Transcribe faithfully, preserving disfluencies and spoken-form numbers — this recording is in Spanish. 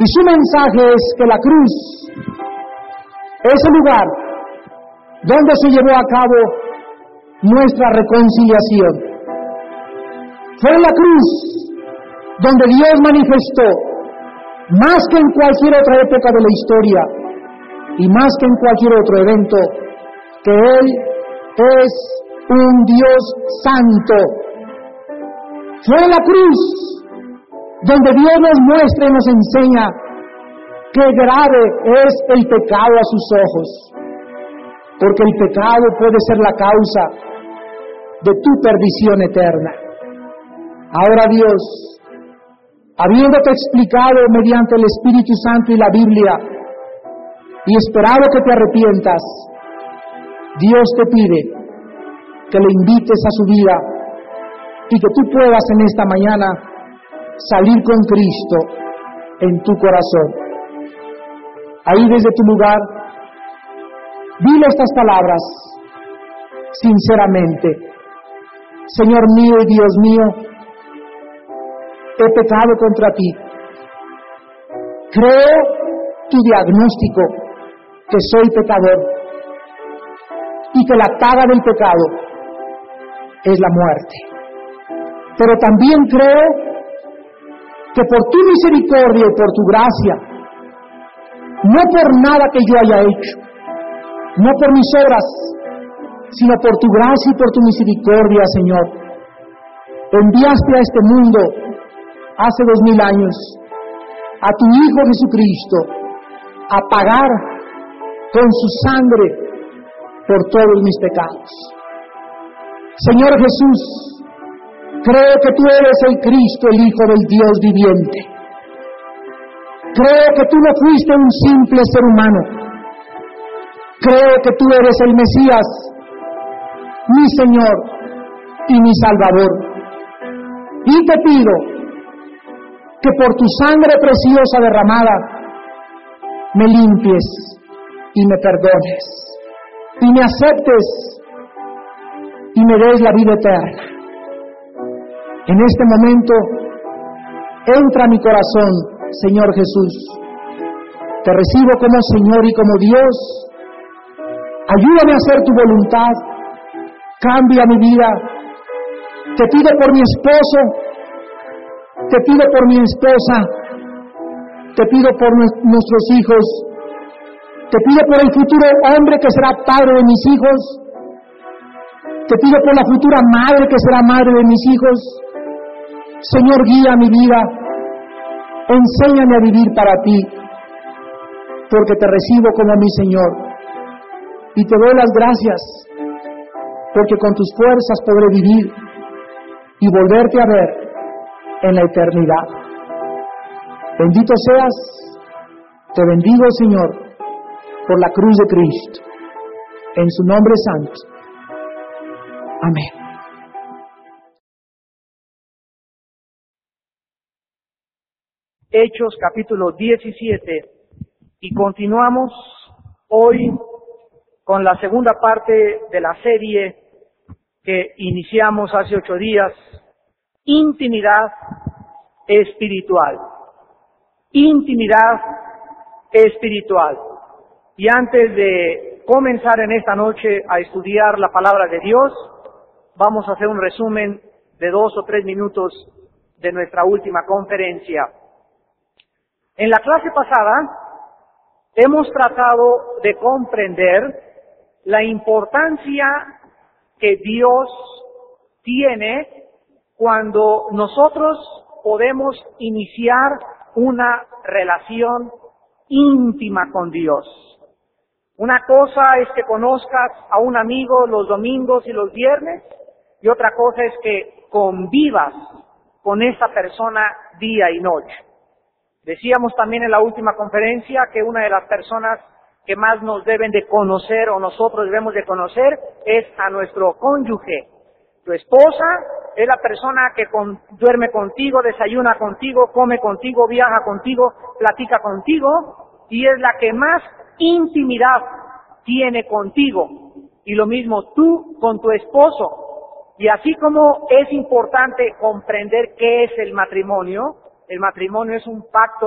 su mensaje es que la cruz es el lugar donde se llevó a cabo nuestra reconciliación. Fue en la cruz donde Dios manifestó, más que en cualquier otra época de la historia y más que en cualquier otro evento, que Él es un Dios santo. Fue en la cruz donde Dios nos muestra y nos enseña qué grave es el pecado a sus ojos, porque el pecado puede ser la causa de tu perdición eterna. Ahora Dios, habiéndote explicado mediante el Espíritu Santo y la Biblia, y esperado que te arrepientas, Dios te pide que le invites a su vida y que tú puedas en esta mañana salir con Cristo en tu corazón. Ahí desde tu lugar, dile estas palabras sinceramente: Señor mío y Dios mío, he pecado contra ti. Creo tu diagnóstico, que soy pecador y que la paga del pecado es la muerte. Pero también creo que por tu misericordia y por tu gracia, no por nada que yo haya hecho, no por mis obras, sino por tu gracia y por tu misericordia, Señor, enviaste a este mundo hace dos mil años a tu Hijo Jesucristo a pagar con su sangre por todos mis pecados. Señor Jesús, creo que tú eres el Cristo, el Hijo del Dios viviente. Creo que tú no fuiste un simple ser humano. Creo que tú eres el Mesías, mi Señor y mi Salvador. Y te pido que por tu sangre preciosa derramada me limpies y me perdones y me aceptes y me des la vida eterna. En este momento entra a mi corazón, Señor Jesús. Te recibo como Señor y como Dios. Ayúdame a hacer tu voluntad. Cambia mi vida. Te pido por mi esposo. Te pido por mi esposa. Te pido por nuestros hijos. Te pido por el futuro hombre que será padre de mis hijos. Te pido por la futura madre que será madre de mis hijos. Señor, guía mi vida. Enséñame a vivir para ti, porque te recibo como mi Señor. Y te doy las gracias, porque con tus fuerzas podré vivir y volverte a ver en la eternidad. Bendito seas, te bendigo, Señor, por la cruz de Cristo, en su nombre santo. Amén. Hechos capítulo diecisiete, y continuamos hoy con la segunda parte de la serie que iniciamos hace ocho días, Intimidad Espiritual. Intimidad Espiritual. Y antes de comenzar en esta noche a estudiar la palabra de Dios, vamos a hacer un resumen de dos o tres minutos de nuestra última conferencia. En la clase pasada hemos tratado de comprender la importancia que Dios tiene cuando nosotros podemos iniciar una relación íntima con Dios. Una cosa es que conozcas a un amigo los domingos y los viernes, y otra cosa es que convivas con esa persona día y noche. Decíamos también en la última conferencia que una de las personas que más nos deben de conocer o nosotros debemos de conocer es a nuestro cónyuge. Tu esposa es la persona que con, duerme contigo, desayuna contigo, come contigo, viaja contigo, platica contigo y es la que más intimidad tiene contigo. Y lo mismo tú con tu esposo. Y así como es importante comprender qué es el matrimonio, el matrimonio es un pacto